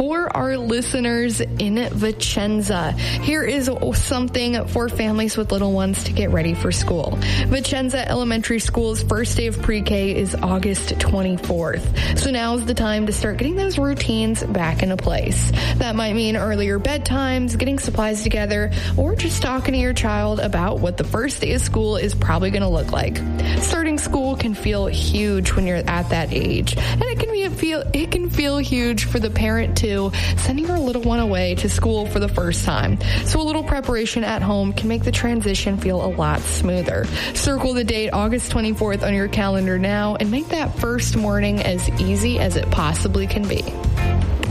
for our listeners in Vicenza. Here is something for families with little ones to get ready for school. Vicenza Elementary School's first day of pre-K is August 24th. So now's the time to start getting those routines back into place. That might mean earlier bedtimes, getting supplies together, or just talking to your child about what the first day of school is probably going to look like. Starting school can feel huge when you're at that age, and it can feel huge for the parent too, sending your little one away to school for the first time. So a little preparation at home can make the transition feel a lot smoother. Circle the date August 24th on your calendar now and make that first morning as easy as it possibly can be.